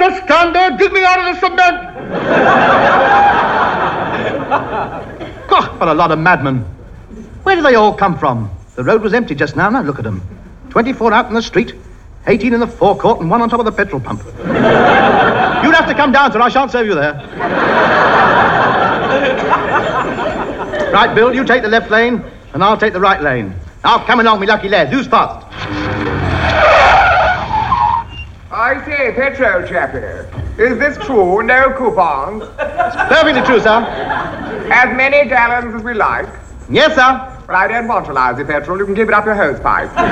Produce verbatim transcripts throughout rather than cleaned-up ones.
just stand there, dig me out of the cement. God, what a lot of madmen. Where did they all come from? The road was empty just now. Now look at them. twenty-four out in the street, eighteen in the forecourt, and one on top of the petrol pump. You'll have to come down, sir. I shan't serve you there. Right, Bill, you take the left lane, and I'll take the right lane. Now, come along, me lucky lads. Who's fast? I say, petrol chappie, is this true? No coupons? Perfectly true, sir. As many gallons as we like? Yes, sir. Well, I don't want lousy petrol. You can give it up your hose pipe. I,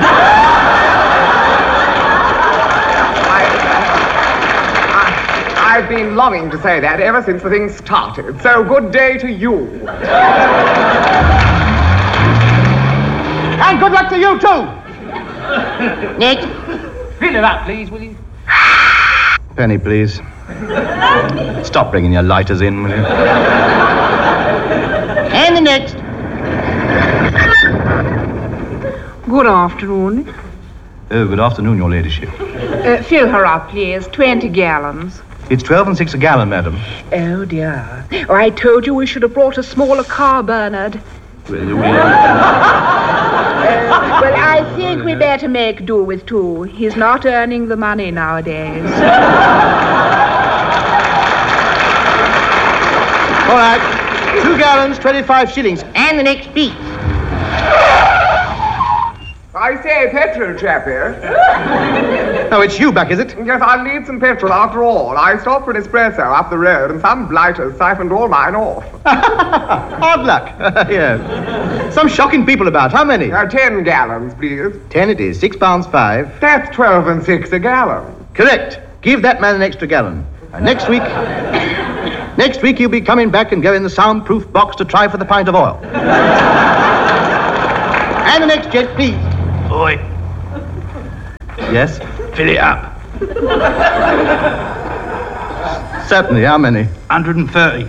I, I've been longing to say that ever since the thing started. So good day to you. And good luck to you, too. Next. Fill it up, please, will you? Penny, please. Stop bringing your lighters in, will you? And the next. Good afternoon. Oh, good afternoon, your ladyship. Uh, fill her up, please. Twenty gallons. It's twelve and six a gallon, madam. Oh, dear. Oh, I told you we should have brought a smaller car, Bernard. Well, we... Uh, well, I think we better make do with two. He's not earning the money nowadays. All right. Two gallons, twenty-five shillings. And the next piece. I say, petrol chappie. Oh, it's you back, is it? Yes, I'll need some petrol after all. I stopped for an espresso up the road and some blighters siphoned all mine off. Hard luck. Yes. Some shocking people about. How many? Uh, ten gallons, please. Ten it is. Six pounds five. That's twelve and six a gallon. Correct. Give that man an extra gallon. And next week... next week he'll be coming back and go in the soundproof box to try for the pint of oil. And the next jet, please. Boy. Yes? Fill it up. Certainly. How many? one hundred thirty.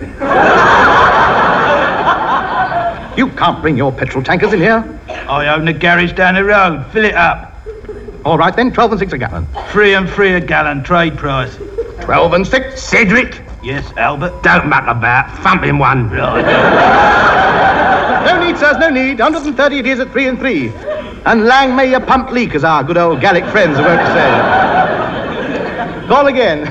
You can't bring your petrol tankers in here. I own the garage down the road. Fill it up. All right, then. Twelve and six a gallon. Three and three a gallon, trade price. Twelve and six. Cedric? Yes, Albert? Don't muck about. Thump him one. Right. No need, sirs, no need. one hundred thirty it is at three and three. And Lang may your pump leak, as our good old Gallic friends are wont to say. Call again.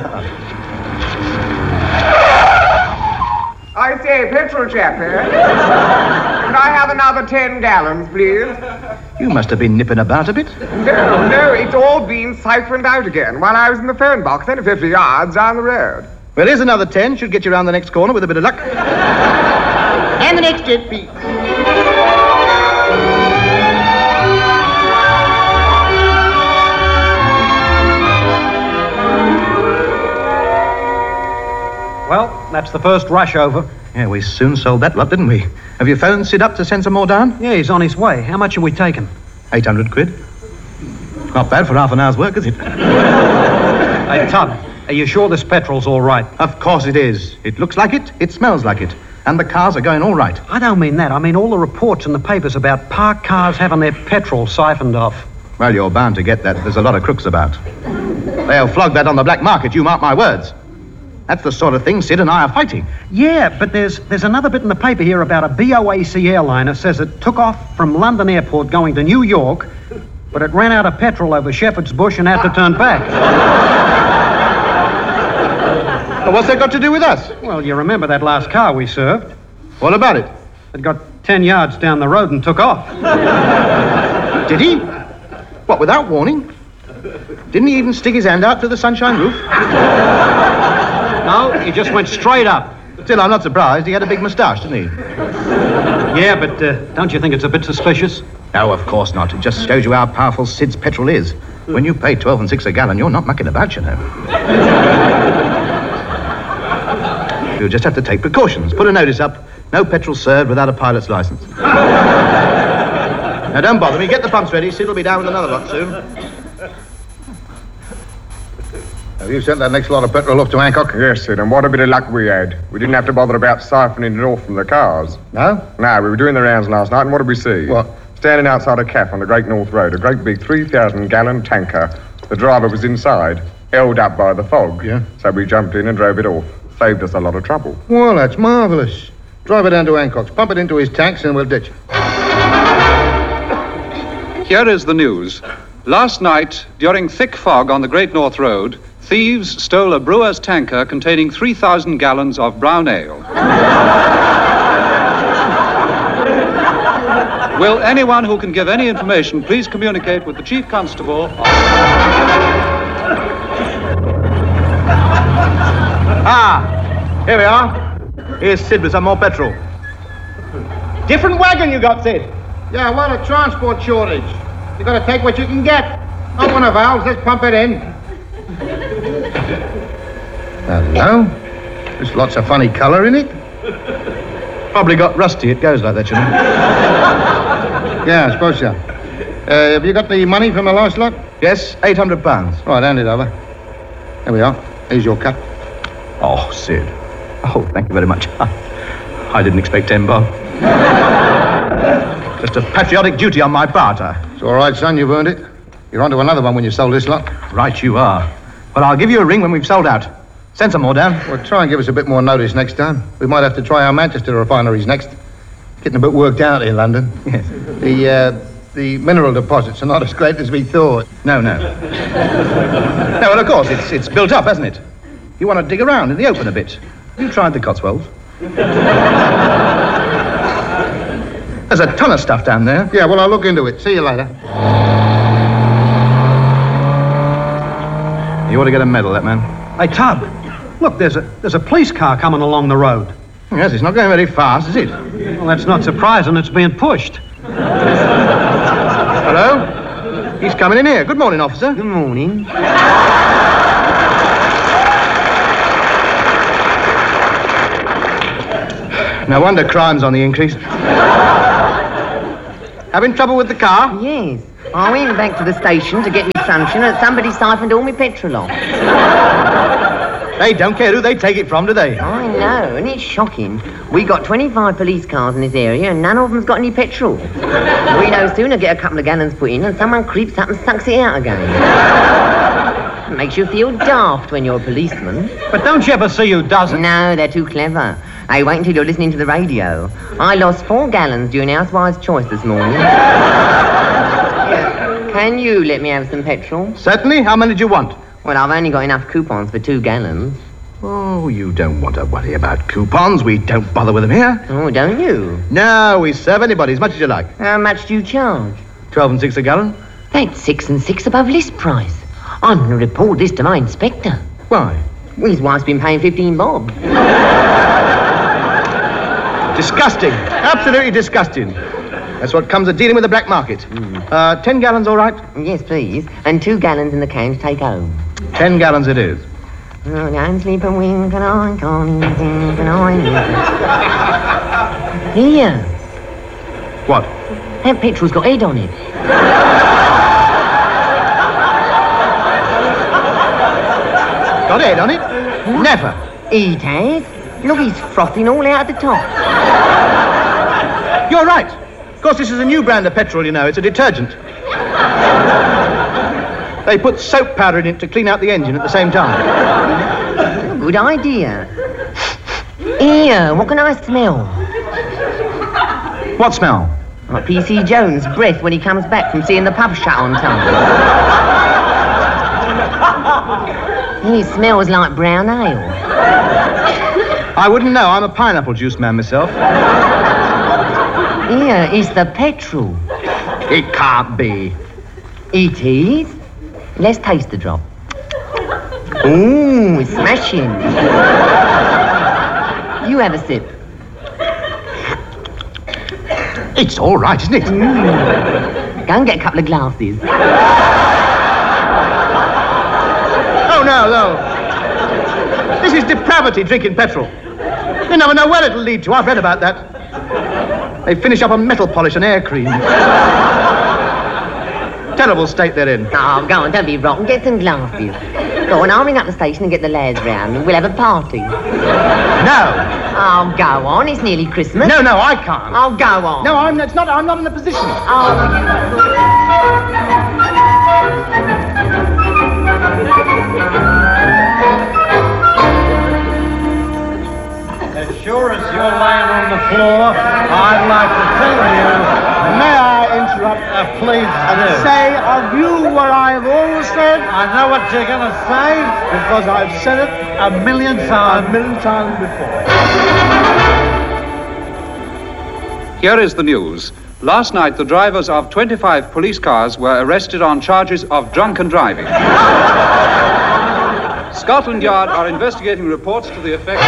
I say, petrol chappie. Can I have another ten gallons, please? You must have been nipping about a bit. No, no, it's all been siphoned out again while I was in the phone box, only fifty yards down the road. Well, here's another ten. Should get you round the next corner with a bit of luck. And the next jet, please. Well, that's the first rush over. Yeah, we soon sold that lot, didn't we? Have you phoned Sid up to send some more down? Yeah, he's on his way. How much are we taking? Eight hundred quid. Not bad for half an hour's work, is it? Hey, Tub, are you sure this petrol's all right? Of course it is. It looks like it, it smells like it. And the cars are going all right. I don't mean that. I mean all the reports in the papers about parked cars having their petrol siphoned off. Well, you're bound to get that. There's a lot of crooks about. They'll flog that on the black market, you mark my words. That's the sort of thing Sid and I are fighting. Yeah, but there's there's another bit in the paper here about a B O A C airliner says it took off from London Airport going to New York, but it ran out of petrol over Shepherd's Bush and had to turn back. Well, what's that got to do with us? Well, you remember that last car we served? What about it? It got ten yards down the road and took off. Did he? What, without warning? Didn't he even stick his hand out to the sunshine roof? No, he just went straight up. Still, I'm not surprised. He had a big moustache, didn't he? Yeah, but uh, don't you think it's a bit suspicious? No, of course not. It just shows you how powerful Sid's petrol is. When you pay twelve and six a gallon, you're not mucking about, you know. You'll just have to take precautions. Put a notice up. No petrol served without a pilot's license. Now, don't bother me. Get the pumps ready. Sid'll be down with another lot soon. Have you sent that next lot of petrol off to Hancock? Yes, Sid, and what a bit of luck we had. We didn't have to bother about siphoning it off from the cars. No? No, we were doing the rounds last night, and what did we see? What? Standing outside a cafe on the Great North Road, a great big three thousand gallon tanker. The driver was inside. held up by the fog. Yeah. So we jumped in and drove it off. Saved us a lot of trouble. Well, that's marvellous. Drive it down to Hancock's, pump it into his tanks, and we'll ditch it. Here is the news. Last night, during thick fog on the Great North Road, thieves stole a brewer's tanker containing three thousand gallons of brown ale. Will anyone who can give any information please communicate with the Chief Constable? Ah, here we are. Here's Sid with some more petrol. Different wagon you got, Sid. Yeah, well, a transport shortage. You gotta take what you can get. Open the valves, let's pump it in. Hello? There's lots of funny colour in it. Probably got rusty. It goes like that, you know. Yeah, I suppose so. Uh, have you got the money from the last lot? Yes, eight hundred pounds. Right, hand it over. There we are. Here's your cut. Oh, Sid. Oh, thank you very much. I didn't expect ten bob. Just a patriotic duty on my part. Uh. It's all right, son, you've earned it. You're on to another one when you sold this lot. Right, you are. Well, I'll give you a ring when we've sold out. Send some more down. Well, try and give us a bit more notice next time. We might have to try our Manchester refineries next. Getting a bit worked out in London. Yes. The, uh, the mineral deposits are not as great as we thought. No, no. No, well, of course, it's, it's built up, hasn't it? You want to dig around in the open a bit. You tried the Cotswolds. There's a ton of stuff down there. Yeah, well, I'll look into it. See you later. You ought to get a medal, that man. Hey, Tub, look, there's a there's a police car coming along the road. Yes, it's not going very fast, is it? Well, that's not surprising. It's being pushed. Hello? He's coming in here. Good morning, officer. Good morning. No wonder crime's on the increase. Having trouble with the car? Yes. I went back to the station to get me truncheon and somebody siphoned all my petrol off. They don't care who they take it from, do they? I know, and it's shocking. We got twenty-five police cars in this area and none of them's got any petrol. We no sooner get a couple of gallons put in and someone creeps up and sucks it out again. It makes you feel daft when you're a policeman. But don't you ever see who doesn't? No, they're too clever. Hey, wait until you're listening to the radio. I lost four gallons during Housewife's Choice this morning. Can you let me have some petrol? Certainly. How many do you want? Well, I've only got enough coupons for two gallons. Oh, you don't want to worry about coupons. We don't bother with them here. Oh, don't you? No, we serve anybody as much as you like. How much do you charge? Twelve and six a gallon. That's six and six above list price. I'm going to report this to my inspector. Why? Well, his wife's been paying fifteen bob. Disgusting. Absolutely disgusting. That's what comes of dealing with the black market. Mm. Uh, ten gallons, all right? Yes, please. And two gallons in the can to take home. Ten gallons it is. Oh, don't sleep a wink and I can't think and I... Here. What? That petrol's got head on it. Got head on it? What? Never. It has. Look, he's frothing all out the top. You're right. Of course, this is a new brand of petrol, you know. It's a detergent. They put soap powder in it to clean out the engine at the same time. Good idea. Here, what can I smell? What smell? Oh, P C Jones' breath when he comes back from seeing the pub shut on time. He smells like brown ale. I wouldn't know. I'm a pineapple juice man myself. Here is the petrol. It can't be. It is. Let's taste the drop. Ooh, smashing. You have a sip. It's all right, isn't it? Mm. Go and get a couple of glasses. Oh, no, no. This is depravity, drinking petrol. You never know where it'll lead to. I've read about that. They finish up on metal polish and air cream. Terrible state they're in. Oh, go on, don't be rotten. Get some glasses. Go on, I'll ring up the station and get the lads round and we'll have a party. No. Oh, go on. It's nearly Christmas. No, no, I can't. Oh, go on. No, I'm, it's not, I'm not in a position. Oh, you... floor, I'd like to tell you... May I interrupt? Uh, please And do. say of you what I've always said, I know what you're going to say. because I've said it A million times. a million times before. Here is the news. Last night, the drivers of twenty-five police cars were arrested on charges of drunken driving. Scotland Yard are investigating reports to the effect...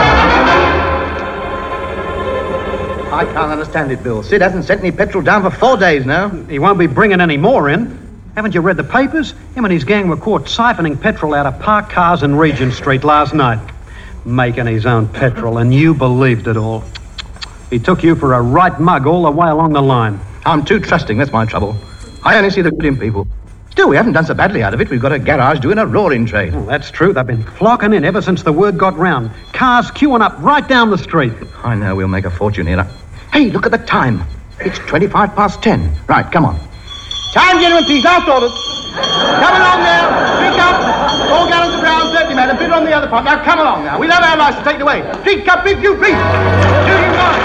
I can't understand it, Bill. Sid hasn't sent any petrol down for four days now. He won't be bringing any more in. Haven't you read the papers? Him and his gang were caught siphoning petrol out of parked cars in Regent Street last night. Making his own petrol, and you believed it all. He took you for a right mug all the way along the line. I'm too trusting, that's my trouble. I only see the good in people. Still, we haven't done so badly out of it. We've got a garage doing a roaring trade. Well, that's true. They've been flocking in ever since the word got round. Cars queuing up right down the street. I know, we'll make a fortune here. Hey, look at the time. It's twenty-five past ten. Right, come on. Time, gentlemen, please. Last orders. Come along now. Pick up. Four gallons of brown, thirty, madam. Put it on the other part. Now, come along now. We'll have our license. Take it away. Pick up, big you, please. Two, you go.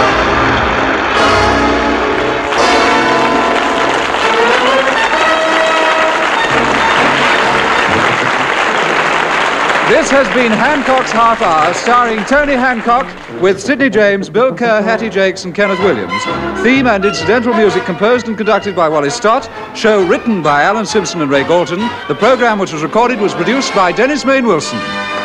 This has been Hancock's Half Hour, starring Tony Hancock with Sidney James, Bill Kerr, Hattie Jakes and Kenneth Williams. Theme and incidental music composed and conducted by Wally Stott. Show written by Alan Simpson and Ray Galton. The programme which was recorded was produced by Dennis Main Wilson.